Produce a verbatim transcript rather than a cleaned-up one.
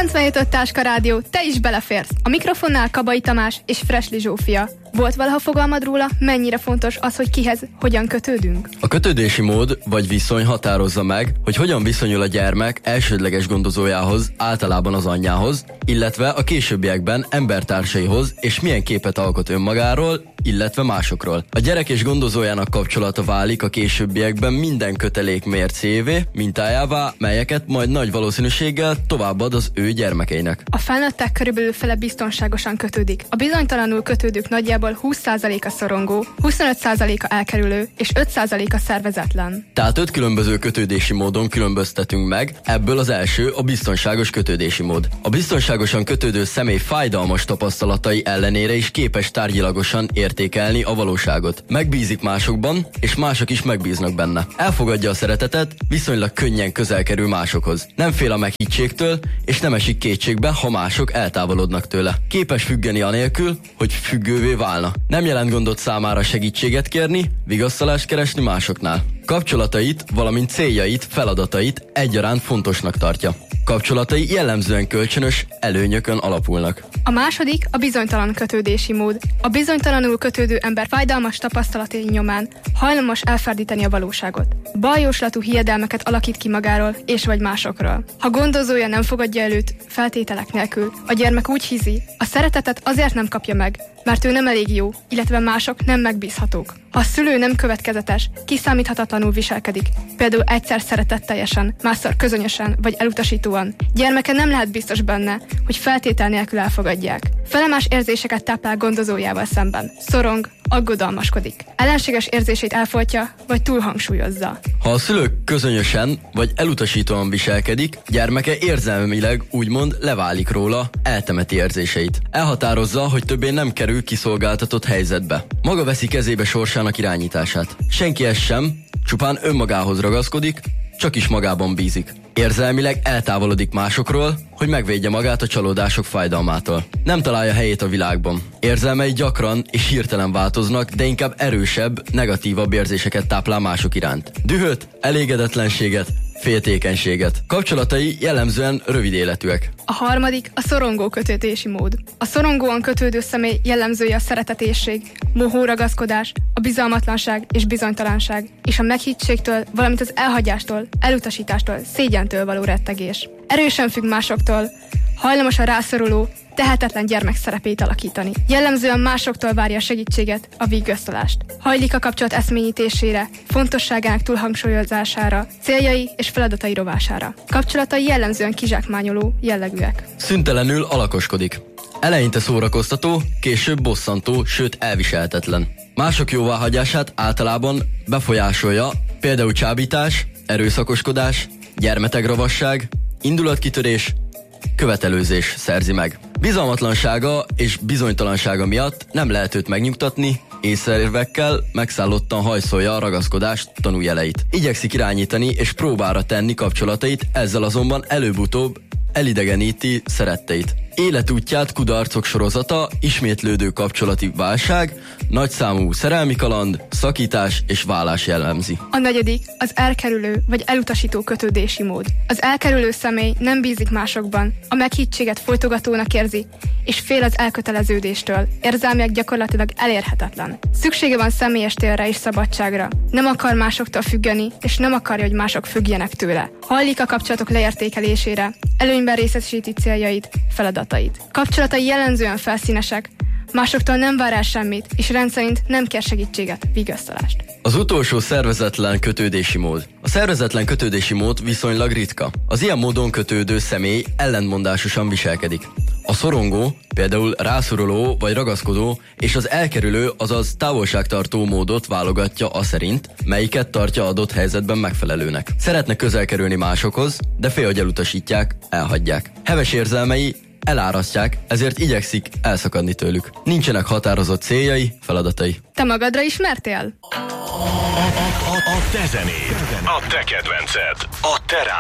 kilencvenhét öt Táska Rádió, te is beleférsz. A mikrofonnál Kabai Tamás és Fresli Zsófia. Volt valaha fogalmad róla, mennyire fontos az, hogy kihez hogyan kötődünk? A kötődési mód vagy viszony határozza meg, hogy hogyan viszonyul a gyermek elsődleges gondozójához, általában az anyjához, illetve a későbbiekben embertársaihoz, és milyen képet alkot önmagáról, illetve másokról. A gyerek és gondozójának kapcsolata válik a későbbiekben minden kötelék mércévé, mintájává, melyeket majd nagy valószínűséggel továbbad az ő gyermekeinek. A felnőttek körülbelül fele biztonságosan kötődik. A bizonytalanul kötődők nagyjából húsz százaléka szorongó, huszonöt százaléka elkerülő és öt százaléka szervezetlen. Tehát öt különböző kötődési módon különböztetünk meg, ebből az első a biztonságos kötődési mód. A biztonságosan kötődő személy fájdalmas tapasztalatai ellenére is képes tárgyilagosan értékelni a valóságot. Megbízik másokban, és mások is megbíznak benne. Elfogadja a szeretetet, viszonylag könnyen közel kerül másokhoz. Nem fél a meghittségtől, és nem esik kétségbe, ha mások eltávolodnak tőle. Képes függeni anélkül, hogy függővé válna. Nem jelent gondot számára segítséget kérni, vigasztalást keresni másoknál. Kapcsolatait, valamint céljait, feladatait egyaránt fontosnak tartja. Kapcsolatai jellemzően kölcsönös előnyökön alapulnak. A második a bizonytalan kötődési mód. A bizonytalanul kötődő ember fájdalmas tapasztalatai nyomán hajlamos elferdíteni a valóságot. Baljóslatú hiedelmeket alakít ki magáról és vagy másokról. Ha gondozója nem fogadja előtt feltételek nélkül, a gyermek úgy hiszi, a szeretetet azért nem kapja meg, mert ő nem elég jó, illetve mások nem megbízhatók. Ha a szülő nem következetes, kiszámíthatatlanul viselkedik, például egyszer szeretetteljesen, másszor közönösen vagy elutasítóan, gyermeke nem lehet biztos benne, hogy feltétel nélkül elfogadják. Felemás érzéseket táplál gondozójával szemben, szorong, aggodalmaskodik. Ellenséges érzését elfolytja vagy túlhangsúlyozza. Ha a szülő közönösen vagy elutasítóan viselkedik, gyermeke érzelmileg úgymond leválik róla, eltemeti érzéseit. Elhatározza, hogy többé nem kerül kiszolgáltatott helyzetbe. Maga veszi kezébe sorsának irányítását. Senkihez sem, csupán önmagához ragaszkodik, csak is magában bízik. Érzelmileg eltávolodik másokról, hogy megvédje magát a csalódások fájdalmától. Nem találja helyét a világban. Érzelmei gyakran és hirtelen változnak, de inkább erősebb, negatívabb érzéseket táplál mások iránt. Dühöt, elégedetlenséget, féltékenységet. Kapcsolatai jellemzően rövid életűek. A harmadik a szorongó kötődési mód. A szorongóan kötődő személy jellemzője a szeretetésség, mohó ragaszkodás, a bizalmatlanság és bizonytalanság, és a meghittségtől, valamint az elhagyástól, elutasítástól, szégyentől való rettegés. Erősen függ másoktól, hajlamos a rászoruló, tehetetlen gyermek szerepét alakítani. Jellemzően másoktól várja a segítséget, a vigasztalást. Hajlik a kapcsolat eszményítésére, fontosságának túlhangsúlyozására, céljai és feladatai rovására. Kapcsolatai jellemzően kizsákmányoló jellegűek. Szüntelenül alakoskodik. Eleinte szórakoztató, később bosszantó, sőt elviselhetetlen. Mások jóváhagyását általában befolyásolja, például csábítás, erőszakoskodás, gyermetegravasság, indulatkitörés, követelőzés szerzi meg. Bizalmatlansága és bizonytalansága miatt nem lehet őt megnyugtatni, észreérvekkel megszállottan hajszolja a ragaszkodás tanújeleit. Igyekszik irányítani és próbára tenni kapcsolatait, ezzel azonban előbb-utóbb elidegeníti szeretteit. Életútját kudarcok sorozata, ismétlődő kapcsolati válság, nagyszámú szerelmi kaland, szakítás és válás jellemzi. A negyedik az elkerülő vagy elutasító kötődési mód. Az elkerülő személy nem bízik másokban, a meghittséget folytogatónak érzi, és fél az elköteleződéstől, érzelmileg gyakorlatilag elérhetetlen. Szüksége van személyes térre és szabadságra. Nem akar másoktól függeni, és nem akarja, hogy mások függjenek tőle. Hajlik a kapcsolatok leértékelésére, előnyben részesíti céljait, feladatait. Kapcsolatai jellemzően felszínesek, másoktól nem vár el semmit, és rendszerint nem kér segítséget, vigasztalást. Az utolsó szervezetlen kötődési mód. A szervezetlen kötődési mód viszonylag ritka. Az ilyen módon kötődő személy ellentmondásosan viselkedik. A szorongó, például rászoruló vagy ragaszkodó, és az elkerülő, azaz távolságtartó módot válogatja aszerint, melyiket tartja adott helyzetben megfelelőnek. Szeretne közel kerülni másokhoz, de fél, hogy elutasítják, elhagyják. Heves érzelmei elárasztják, ezért igyekszik elszakadni tőlük. Nincsenek határozott céljai, feladatai. Te magadra ismertél? A, a, a, a te zenéd, a te kedvenced, a te